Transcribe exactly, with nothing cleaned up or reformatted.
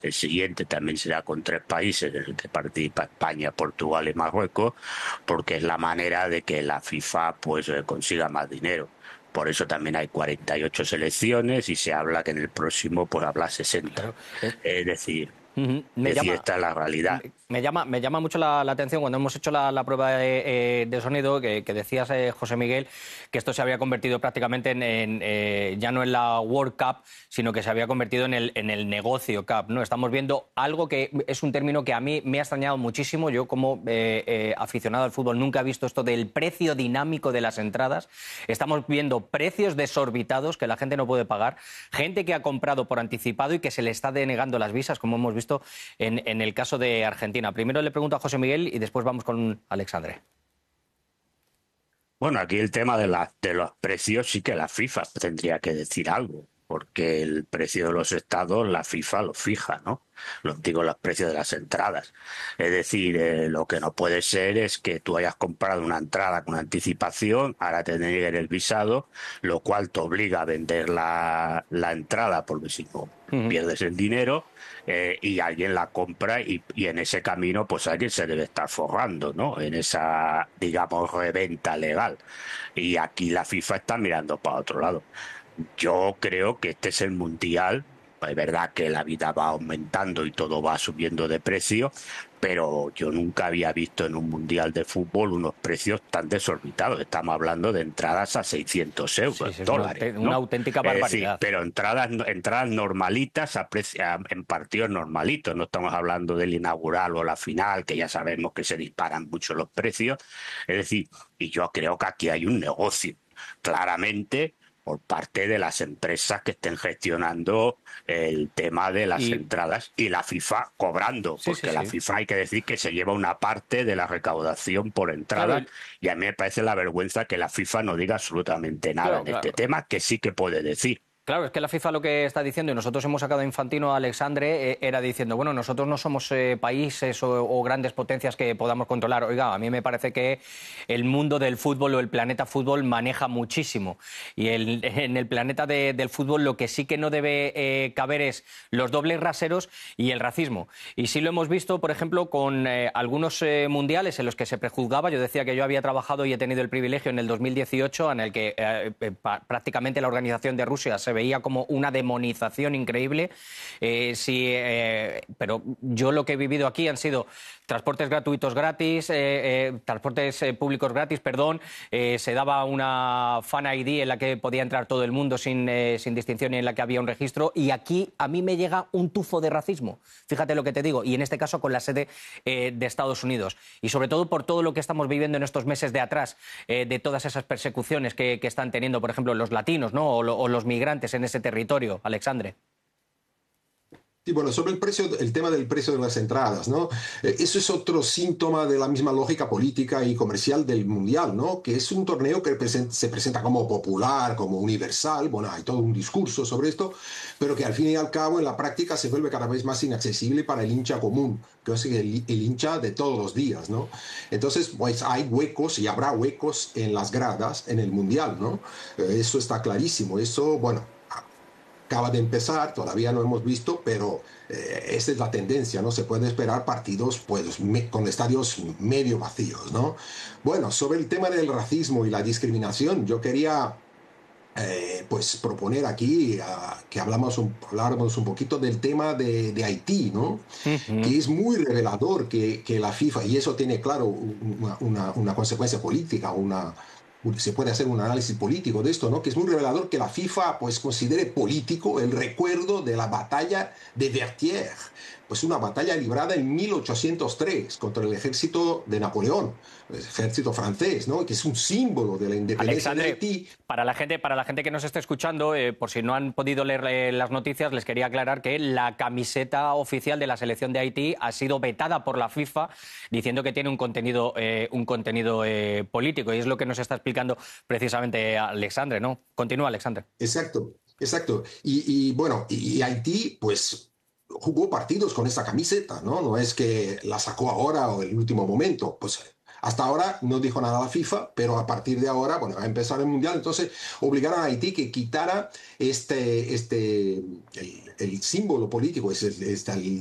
El siguiente también será con tres países, en el que participa España, Portugal y Marruecos, porque es la manera de que la FIFA pues eh, consiga más dinero. Por eso también hay cuarenta y ocho selecciones y se habla que en el próximo pues habrá sesenta. Claro. Es- Es decir, Ujú. Me es decir, llama, esta es la realidad. me, me llama, me llama mucho la, la atención cuando hemos hecho la, la prueba de, eh, de sonido que, que decías, eh, José Miguel, que esto se había convertido prácticamente en, en, eh, ya no en la World Cup, sino que se había convertido en el, en el negocio Cup, ¿no? Estamos viendo algo que es un término que a mí me ha extrañado muchísimo. Yo, como eh, eh, aficionado al fútbol, nunca he visto esto del precio dinámico de las entradas. Estamos viendo precios desorbitados que la gente no puede pagar, gente que ha comprado por anticipado y que se le está denegando las visas, como hemos visto visto en, en el caso de Argentina. Primero le pregunto a José Miguel y después vamos con Alexandre. Bueno, aquí el tema de, la- de los precios sí que la FIFA tendría que decir algo, porque el precio de los estados la FIFA lo fija, ¿no? Los, digo, los precios de las entradas. Es decir, eh, lo que no puede ser es que tú hayas comprado una entrada con anticipación, ahora te nieguen el visado, lo cual te obliga a vender la, la entrada, porque si no Uh-huh. pierdes el dinero, eh, y alguien la compra y, y en ese camino pues alguien se debe estar forrando, ¿no? En esa, digamos, reventa legal. Y aquí la FIFA está mirando para otro lado. Yo creo que este es el mundial. Es verdad que la vida va aumentando y todo va subiendo de precio, pero yo nunca había visto en un mundial de fútbol unos precios tan desorbitados. Estamos hablando de entradas a seiscientos Sí, euros, sí, es una, dólares, aute- una ¿no? auténtica Es decir, barbaridad. pero entradas, entradas normalitas a preci- a- en partidos normalitos. No estamos hablando del inaugural o la final, que ya sabemos que se disparan mucho los precios. Es decir, y yo creo que aquí hay un negocio, claramente, por parte de las empresas que estén gestionando el tema de las Y entradas y la FIFA cobrando, sí, sí, porque la sí. FIFA hay que decir que se lleva una parte de la recaudación por Claro, entrada y- y a mí me parece la vergüenza que la FIFA no diga absolutamente nada claro, en este claro. tema, que sí que puede decir. Claro, es que la FIFA lo que está diciendo, y nosotros hemos sacado a Infantino, a Alexandre, eh, era diciendo, bueno, nosotros no somos eh, países o, o grandes potencias que podamos controlar. Oiga, a mí me parece que el mundo del fútbol o el planeta fútbol maneja muchísimo. Y el- en el planeta de- del fútbol lo que sí que no debe eh, caber es los dobles raseros y el racismo. Y sí lo hemos visto, por ejemplo, con eh, algunos eh, mundiales en los que se prejuzgaba. Yo decía que yo había trabajado y he tenido el privilegio en el dos mil dieciocho, en el que eh, eh, pa- prácticamente la organización de Rusia se veía como una demonización increíble. Eh, sí, eh, pero yo lo que he vivido aquí han sido transportes gratuitos gratis, eh, eh, transportes eh, públicos gratis, perdón. Eh, se daba una Fan I D en la que podía entrar todo el mundo sin, eh, sin distinción y en la que había un registro. Y aquí a mí me llega un tufo de racismo. Fíjate lo que te digo. Y en este caso con la sede eh, de Estados Unidos. Y sobre todo por todo lo que estamos viviendo en estos meses de atrás, eh, de todas esas persecuciones que, que están teniendo, por ejemplo, los latinos, ¿no? o, lo- o los migrantes en ese territorio, Alexandre. Sí, bueno, sobre el precio, el tema del precio de las entradas, ¿no? Eh, eso es otro síntoma de la misma lógica política y comercial del Mundial, ¿no? Que es un torneo que presen- se presenta como popular, como universal, bueno, hay todo un discurso sobre esto, pero que al fin y al cabo en la práctica se vuelve cada vez más inaccesible para el hincha común, que es el, el hincha de todos los días, ¿no? Entonces, pues hay huecos y habrá huecos en las gradas en el Mundial, ¿no? Eh, eso está clarísimo, eso, bueno, acaba de empezar, todavía no hemos visto, pero eh, esta es la tendencia, ¿no? Se puede esperar partidos pues, me, con estadios medio vacíos, ¿no? Bueno, sobre el tema del racismo y la discriminación, yo quería eh, pues proponer aquí uh, que hablamos un, habláramos un poquito del tema de, de Haití, ¿no? Uh -huh. Que es muy revelador que, que la FIFA, y eso tiene claro una, una, una consecuencia política, una, se puede hacer un análisis político de esto, ¿no? Que es muy revelador que la FIFA pues considere político el recuerdo de la batalla de Vertières, pues una batalla librada en mil ochocientos tres contra el ejército de Napoleón, el ejército francés, ¿no? Que es un símbolo de la independencia de Alexandre, Haití. para la gente, para la gente que nos esté escuchando, eh, por si no han podido leer eh, las noticias, les quería aclarar que la camiseta oficial de la selección de Haití ha sido vetada por la FIFA, diciendo que tiene un contenido, eh, un contenido eh, político, y es lo que nos está explicando precisamente Alexandre, ¿no? Continúa, Alexandre. Exacto, exacto. Y, y bueno, y, y Haití, pues jugó partidos con esa camiseta, ¿no? No es que la sacó ahora o en el último momento, pues Hasta ahora no dijo nada la FIFA, pero a partir de ahora, bueno, va a empezar el Mundial, entonces obligaron a Haití que quitara este, este, el, el símbolo político, es el, este, el